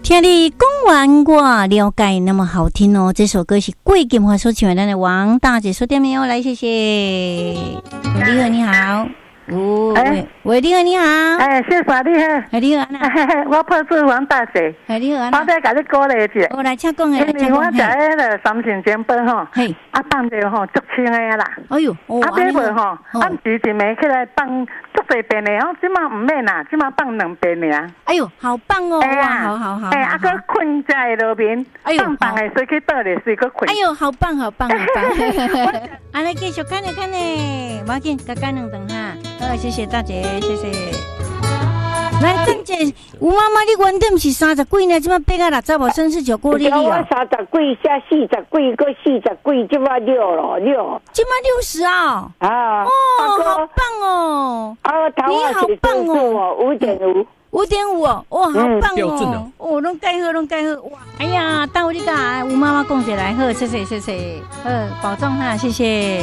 听你讲完我了解，那么好听哦。这首歌是桂金华所唱的，咱的王大姐说点没有？来，谢谢。你好，你好。哦，喂，你好，你好。 谢华你好。 你好， 我破是王大姐。 你好， 我再甲你鼓励一下。 我来请讲因为我食迄个三鲜煎饼吼，放着吼足清的啦。 哎呦， 买袂吼，按时一暝起来放足侪遍的，即马唔免啦，即马放2遍尔。 哎呦，好棒哦！哇，好。 搁困在路边，放的水去倒咧，水搁困。 哎呦，好棒！安尼继续看呢，无要紧，加干2顿哈。好，谢谢大姐，谢谢。来，郑姐，吴妈妈，你原点是30几呢？即摆变到60无，真是就过你哦。 我30几，加40几，搁40几，即摆6了6。 即摆60啊？ 啊！ 哦，好棒哦！ 你好棒哦 ！5.5。 5.5哦，哇，好棒哦！哦，拢介好，哇！哎呀，等我你甲吴妈妈讲一来，好，谢谢，保重哈，谢谢。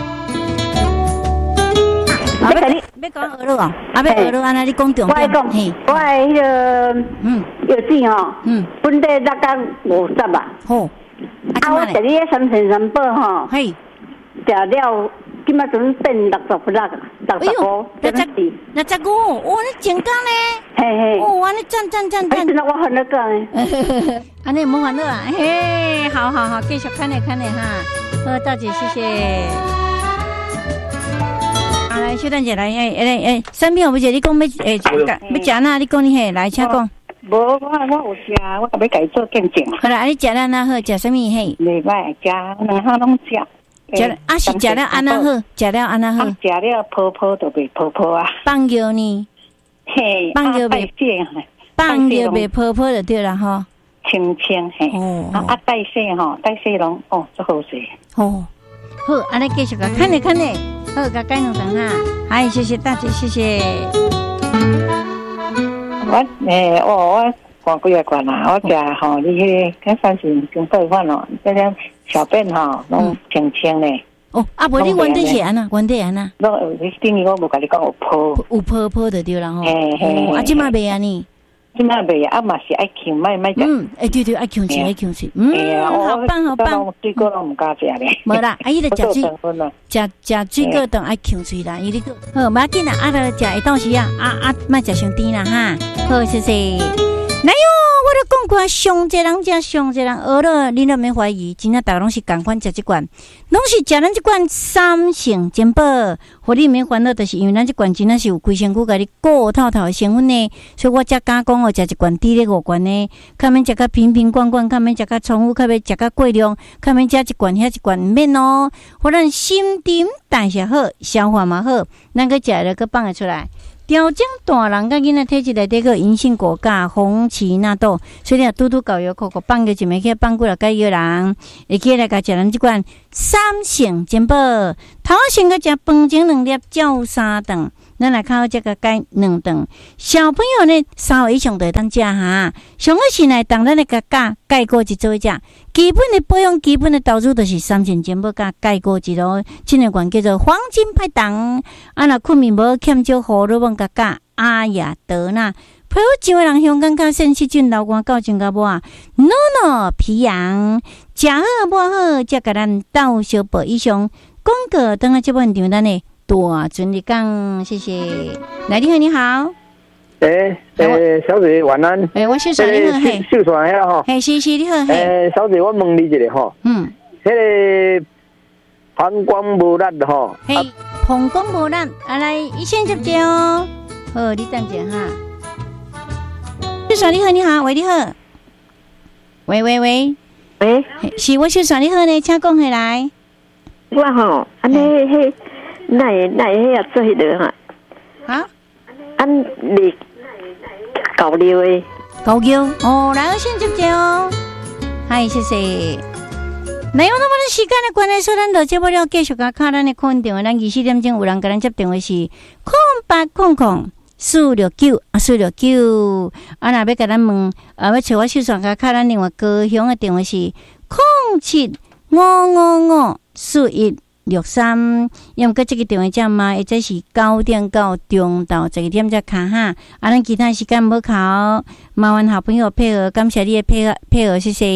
要讲鹅肉啊？要鹅肉安那你讲重点。 我迄个药剂吼，本地大概50吧。好，我食你迄三鲜三宝吼，食了，今麦阵变65，那这个，哇，你健康呢？嘿，哦，安尼赞。我烦恼讲安尼无烦恼啊？嘿，好，继续看咧哈。好，大姐，谢谢。来，小蛋姐来，产品有你讲要食哪？你讲你嘿，来，请讲。 无，我有食，我要家做见证。 好啦，你食了哪好？食什么嘿？ 袂歹，食2项拢食。 是食了安那好？食了安那好？ 食了泡泡都袂泡泡啊。 放药呢？ 嘿， 放药袂泡泡就对了哈。 清嘿。哦。代谢拢足好势。 哦。好，安尼继续个看咧，好，甲改2顿哈。哎，谢谢大姐，谢谢。 我看几罐啦，我食吼，你迄个三鲜煎饼饭哦，这种小便吼拢清咧。 哦，无你原底是安那？ 你顶日我无甲你讲有泡就对啦吼。 嘿。 即摆袂安尼。 即摆袂嘛是爱强，莫食。 对，爱强吃。好棒。 水果拢唔敢食咧。 无啦，伊就食水果当爱强水啦，伊你个好，无要紧啦，就食会当时啊，莫食伤甜啦哈。好，谢谢。来哟，我都讲过，上一个人学了，你都免怀疑，真正大家拢是共款食这罐，拢是食咱这罐三鲜煎饼，互你免烦恼，就是因为咱这罐真正是有规身躯甲你固透的成分呢，所以我才敢讲哦，食一罐低咧5罐呢，较免食甲瓶罐，较免食甲重复，较免食甲过量，较免食一罐遐一罐毋免哦，互咱心沉代谢好，消化嘛好，咱个食了个放得出来。调整大人甲囡仔体质内底个银杏果苷、红荠纳豆，所以你拄搞药口放个一枚去放几落个药人，会起来甲食咱即款三鲜煎饼，头先个食饭前2粒，照3顿，咱来靠这个改2顿。小朋友呢3岁以上就会当食哈，上个是来当咱的个钙果一做一食，基本的保养、基本的投资就是三鲜煎饼甲钙果一咯，这个罐叫做黄金派糖。若困眠无欠少荷尔蒙甲阿雅德纳，皮肤上的人香港较腺细菌流汗到真甲无啊，诺皮痒，食好无好，才甲咱斗小宝以上。广告等下这本场咱的大尊你讲，谢谢。来，你好。 小姐晚安。 我秀传你好，嘿。 秀传遐吼。 嘿，是你好， 嘿。小姐，我问你一个吼。迄个膀胱无力吼。 嘿，膀胱无力，来医生接接哦。好，你等一下哈。秀传你好，喂，你好。喂，是我秀传你好呢，请讲起来。 我吼，安尼迄，那也做迄个哈。 啊？ 你搞料的。 搞料哦，来我先接接哦。嗨，谢谢。没有那么多时间的关系，所以咱就接不了继续甲卡咱的空电话，咱24点钟有人甲咱接电话是0800-469-469。若要甲咱问，要找我秀传甲卡咱另外高雄的电话是0755554106。 63，要么这个电话叫嘛，或者是9点到中到12点才卡哈。咱其他时间无考，麻烦好朋友配合，感谢你的配合，谢谢。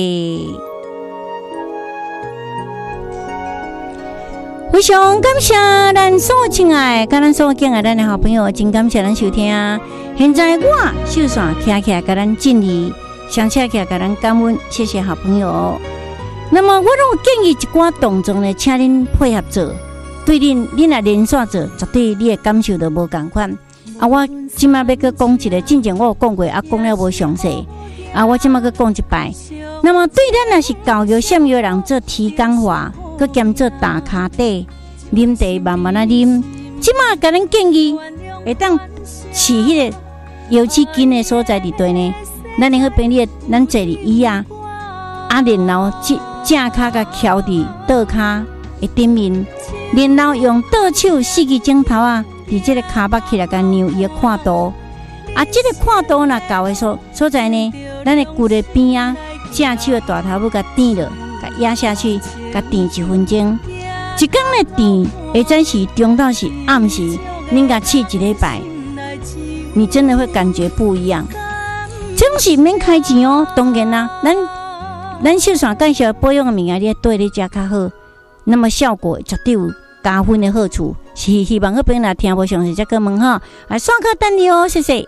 非常感谢咱所有亲爱，甲咱所有敬爱咱的好朋友，真感谢咱收听。现在我秀线徛起来，甲咱敬礼，相车起来，甲咱感恩，谢谢好朋友。那么我拢建议一寡动作呢，请恁配合做，对恁来连续做，绝对你的感受都无同款。我即马要搁讲一个，之前我有讲过，讲了无详细。我即马搁讲一摆。那么对咱若是教育闪耀人做提纲化。佮兼做打卡底，啉茶慢慢啊啉。即马甲咱建议，会当饲迄个油脂筋的所在伫对呢。咱能去便利，咱坐伫椅啊，然后正骹甲翘伫倒骹的顶面，然后用倒手4支指头啊，伫即个骹巴起来甲扭伊的看度。即个看度若到的所在呢，咱的骨的边啊，正手的大头要甲点落。压下去，甲垫1分钟。一天的垫，下早时、中到时、暗时，恁甲试1礼拜，你真的会感觉不一样。这种是免开钱哦，当然啦，咱秀线介绍保养的物件，你对你食较好，那么效果绝对有加分的好处。是希望各位若听无详细，再个问哈，来刷卡等你哦，谢谢。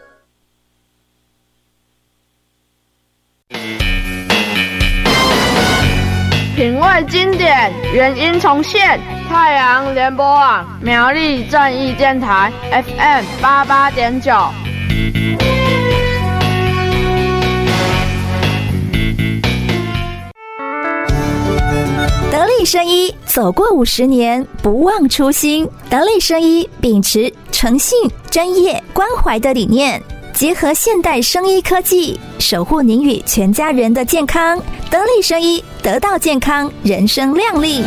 品味经典，原音重现。太阳联播网苗栗正义电台 FM 88.9。 得力生医走过50年，不忘初心。得力生医秉持诚信、专业、关怀的理念。结合现代生医科技，守护您与全家人的健康。得力生医，得到健康，人生亮丽。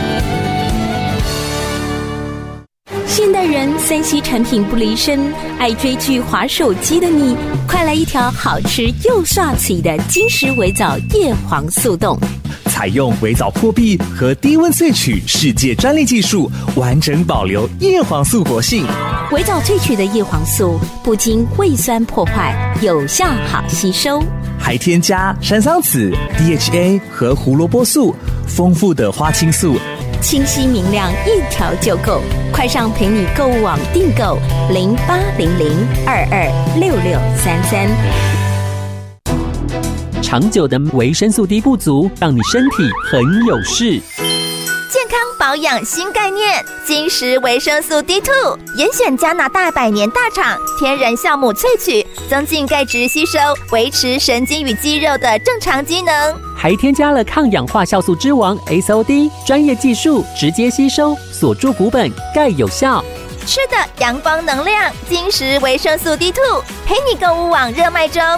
现代人3C 产品不离身，爱追剧、滑手机的你，快来一条好吃又帅气的金石微藻叶黄素冻。 采用微藻破壁和低温萃取世界专利技术，完整保留叶黄素活性。 微藻萃取的叶黄素不经胃酸破坏，有效好吸收， 还添加山桑子、DHA 和胡萝卜素，丰富的花青素， 清晰明亮，一条就够。快上陪你购物网订购0800226633。 长久的维生素 D 不足，让你身体很有事。 健康保养新概念，金石维生素 D2， 严选加拿大100年大厂天然酵母萃取，增进钙质吸收，维持神经与肌肉的正常机能。 还添加了抗氧化酵素之王 SOD， 专业技术直接吸收，锁住骨本，钙有效。 吃的阳光能量，金石维生素 D2， 陪你购物网热卖中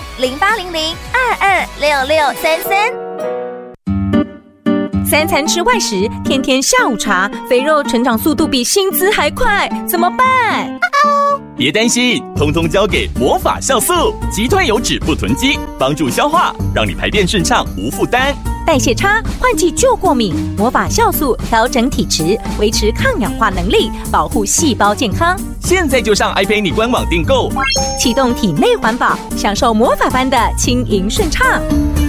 ，0800226633。3餐吃外食，天天下午茶，肥肉成长速度比薪资还快，怎么办？ 别担心，通通交给魔法酵素，击退油脂不囤积，帮助消化，让你排便顺畅无负担。 代谢差，换季就过敏，魔法酵素调整体质，维持抗氧化能力，保护细胞健康。 现在就上爱陪你官网订购， 启动体内环保，享受魔法般的轻盈顺畅。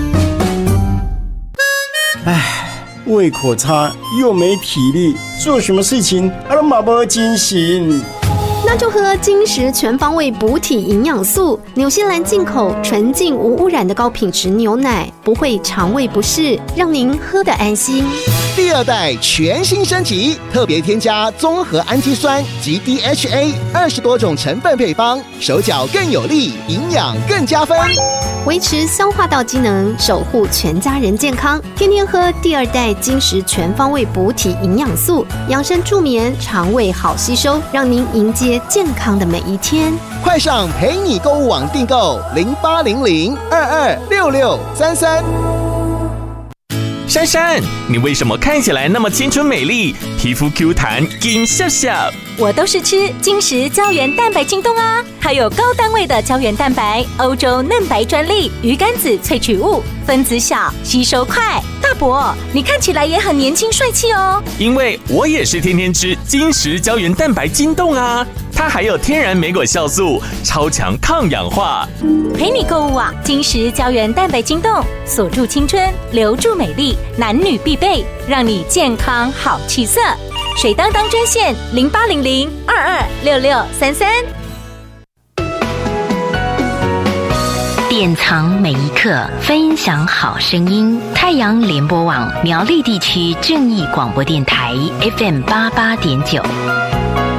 胃口差又没体力，做什么事情都没精神。 那就喝金石全方位补体营养素，纽西兰进口纯净无污染的高品质牛奶，不会肠胃不适，让您喝得安心。 第2代全新升级，特别添加综合氨基酸及 DHA 20多种成分配方，手脚更有力，营养更加分， 维持消化道机能，守护全家人健康。天天喝第2代金石全方位补体营养素，养生助眠，肠胃好吸收，让您迎接健康的每一天。 快上陪你购物网订购0800226633。 珊珊，你为什么看起来那么清纯美丽，皮肤 Q 弹，金笑笑？ 我都是吃金石胶原蛋白晶冻啊，它有高单位的胶原蛋白，欧洲嫩白专利，鱼肝子萃取物，分子小，吸收快。大伯，你看起来也很年轻帅气哦。 因为我也是天天吃金石胶原蛋白晶冻啊，它还有天然莓果酵素，超强抗氧化。 陪你购物啊，金石胶原蛋白晶冻，锁住青春，留住美丽，男女必备，让你健康好气色。水当当专线0800226633。 典藏每一刻，分享好声音。太阳联播网苗栗地区正义广播电台 FM88.9。